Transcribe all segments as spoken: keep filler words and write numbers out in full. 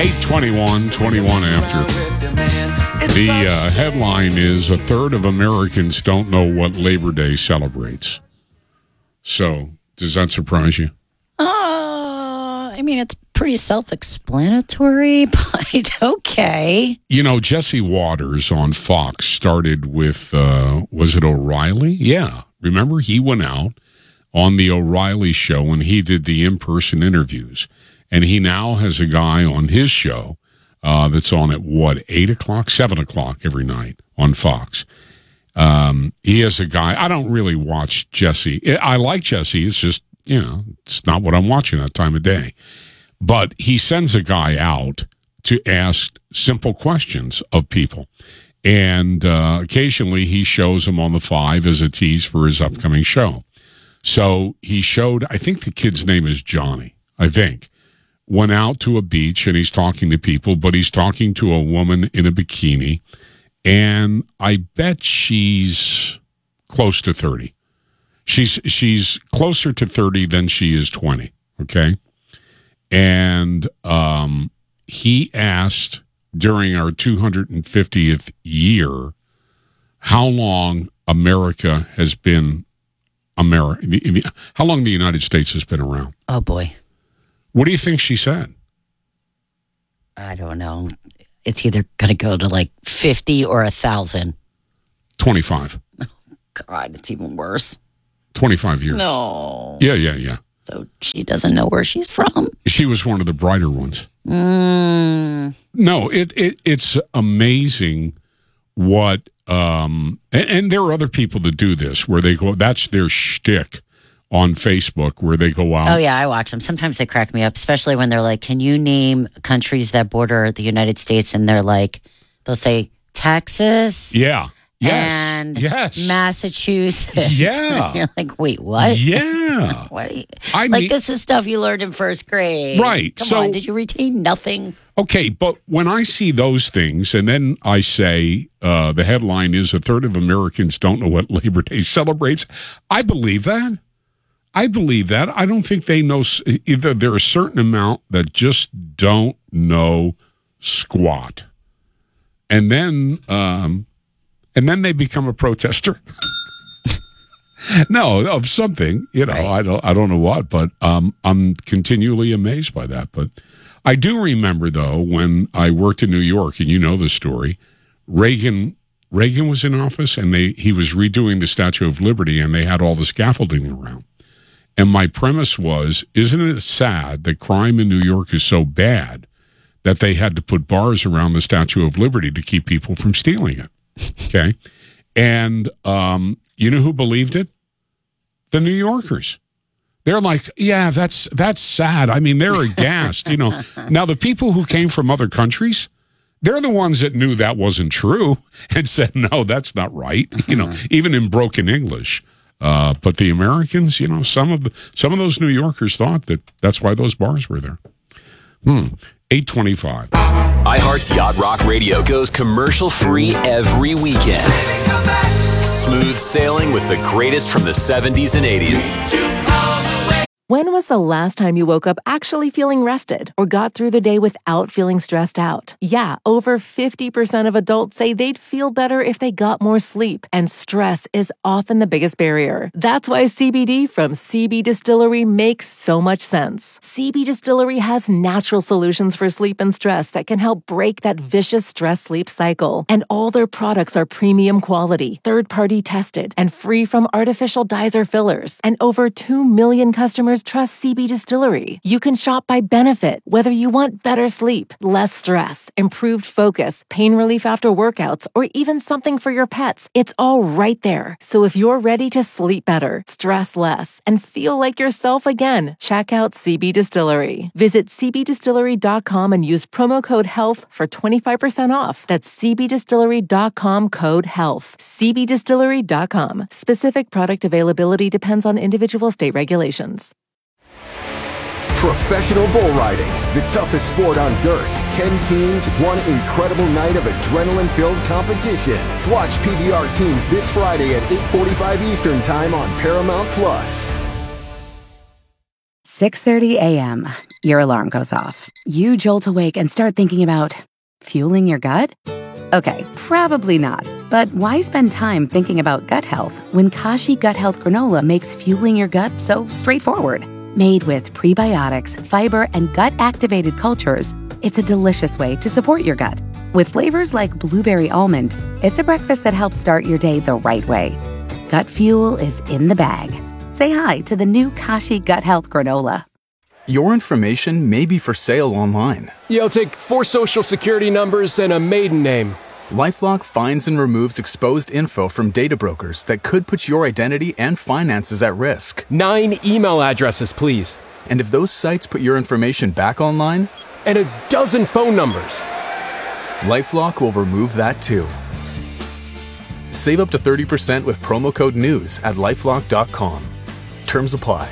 eight twenty-one, twenty-one after. The uh, headline is a third of Americans don't know what Labor Day celebrates. So, does that surprise you? Uh, I mean, it's pretty self-explanatory, but okay. You know, Jesse Waters on Fox started with, uh, was it O'Reilly? Yeah. Remember, he went out on the O'Reilly show and he did the in-person interviews. And he now has a guy on his show uh, that's on at, what, eight o'clock, seven o'clock every night on Fox. Um, he has a guy, I don't really watch Jesse. I like Jesse. It's just, you know, it's not what I'm watching that time of day. But he sends a guy out to ask simple questions of people. And uh, occasionally he shows them on the five as a tease for his upcoming show. So he showed, I think the kid's name is Johnny, I think, went out to a beach and he's talking to people, but he's talking to a woman in a bikini. And I bet she's close to thirty. She's she's closer to thirty than she is twenty, okay? And um, he asked during our two hundred fiftieth year how long America has been America, how long the United States has been around. Oh, boy. What do you think she said? I don't know. It's either going to go to like fifty or one thousand. twenty-five. Oh, God, it's even worse. twenty-five years. No. Yeah, yeah, yeah. So she doesn't know where she's from? She was one of the brighter ones. Mm. No, it, it it's amazing what, um, and, and there are other people that do this where they go, that's their shtick on Facebook where they go out. Oh, yeah, I watch them. Sometimes they crack me up, especially when they're like, can you name countries that border the United States? And they're like, they'll say Texas. Yeah. Yes. And yes. Massachusetts. Yeah. You're like, wait, what? Yeah. What? Are you, I like, mean, this is stuff you learned in first grade. Right. Come so, on, did you retain nothing? Okay, but when I see those things, and then I say uh, the headline is a third of Americans don't know what Labor Day celebrates, I believe that. I believe that. I don't think they know. Either there are a certain amount that just don't know squat, and then um, and then they become a protester. No, of something, you know. Right. I don't. I don't know what, but um, I'm continually amazed by that. But I do remember though when I worked in New York, and you know the story. Reagan. Reagan was in office, and they he was redoing the Statue of Liberty, and they had all the scaffolding around. And my premise was, isn't it sad that crime in New York is so bad that they had to put bars around the Statue of Liberty to keep people from stealing it? Okay. And um, you know who believed it? The New Yorkers. They're like, yeah, that's that's sad. I mean, they're aghast. You know. Now, the people who came from other countries, they're the ones that knew that wasn't true and said, no, that's not right. You know, even in broken English. Uh, but the Americans, you know, some of the, some of those New Yorkers thought that that's why those bars were there. Hmm. eight twenty-five. iHeart's Yacht Rock Radio goes commercial-free every weekend. Smooth sailing with the greatest from the seventies and eighties. When was the last time you woke up actually feeling rested or got through the day without feeling stressed out? Yeah, over fifty percent of adults say they'd feel better if they got more sleep, and stress is often the biggest barrier. That's why C B D from C B Distillery makes so much sense. C B Distillery has natural solutions for sleep and stress that can help break that vicious stress-sleep cycle. And all their products are premium quality, third-party tested, and free from artificial dyes or fillers. And over two million customers trust C B Distillery. You can shop by benefit, whether you want better sleep, less stress, improved focus, pain relief after workouts, or even something for your pets. It's all right there. So if you're ready to sleep better, stress less, and feel like yourself again, check out C B Distillery. Visit c b distillery dot com and use promo code HEALTH for twenty-five percent off. That's c b distillery dot com code HEALTH. c b distillery dot com. Specific product availability depends on individual state regulations. Professional bull riding, the toughest sport on dirt. Ten teams, one incredible night of adrenaline-filled competition. Watch P B R teams this Friday at eight forty-five Eastern Time on Paramount Plus. six thirty a.m. Your alarm goes off. You jolt awake and start thinking about fueling your gut? Okay, probably not. But why spend time thinking about gut health when Kashi Gut Health Granola makes fueling your gut so straightforward? Made with prebiotics, fiber, and gut-activated cultures, it's a delicious way to support your gut. With flavors like blueberry almond, it's a breakfast that helps start your day the right way. Gut fuel is in the bag. Say hi to the new Kashi Gut Health Granola. Your information may be for sale online. Yeah, I'll take four social security numbers and a maiden name. LifeLock finds and removes exposed info from data brokers that could put your identity and finances at risk. Nine email addresses, please. And if those sites put your information back online? And a dozen phone numbers. LifeLock will remove that too. Save up to thirty percent with promo code NEWS at lifelock dot com. Terms apply.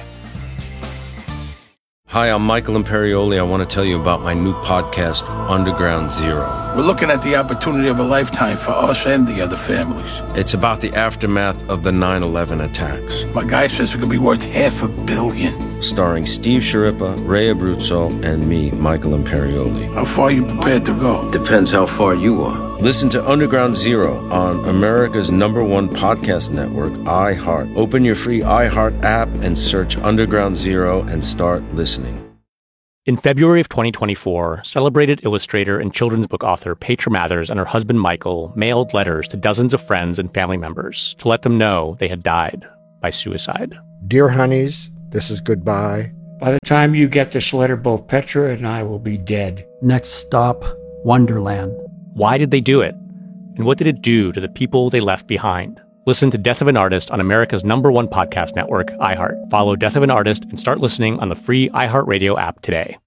Hi, I'm Michael Imperioli. I want to tell you about my new podcast, Underground Zero. We're looking at the opportunity of a lifetime for us and the other families. It's about the aftermath of the nine eleven attacks. My guy says it could be worth half a billion. Starring Steve Sciarippa, Ray Abruzzo, and me, Michael Imperioli. How far are you prepared to go? Depends how far you are. Listen to Underground Zero on America's number one podcast network, iHeart. Open your free iHeart app and search Underground Zero and start listening. In February of twenty twenty-four, celebrated illustrator and children's book author Petra Mathers and her husband Michael mailed letters to dozens of friends and family members to let them know they had died by suicide. Dear honeys, this is goodbye. By the time you get this letter, both Petra and I will be dead. Next stop, Wonderland. Why did they do it? And what did it do to the people they left behind? Listen to Death of an Artist on America's number one podcast network, iHeart. Follow Death of an Artist and start listening on the free iHeartRadio app today.